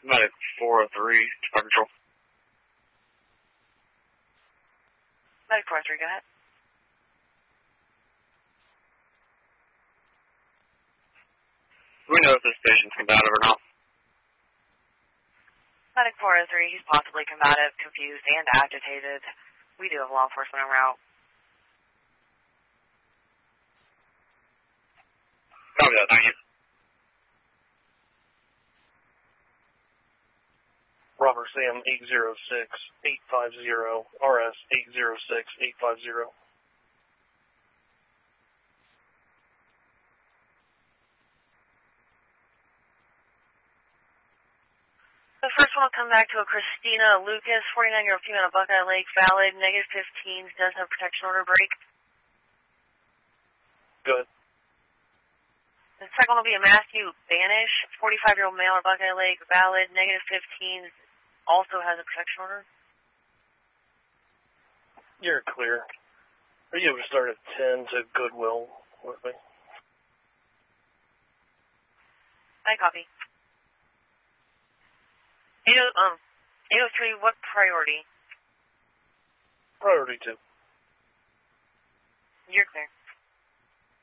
Medic 403, Fire Control. Medic 403, go ahead. Do we know if this patient's combative or not? Medic 403, he's possibly combative, confused, and agitated. We do have law enforcement en route. Copy that, thank you. Robert Sam 806-850, RS 806-850. The first one will come back to a Christina Lucas, 49-year-old female at Buckeye Lake, valid, negative 15, does have protection order break. Good. The second one will be a Matthew Banish, 45-year-old male at Buckeye Lake, valid, negative 15, also has a protection order. You're clear. Are you able to start at 10 to Goodwill with me? I copy. 803, what priority? Priority 2. You're clear.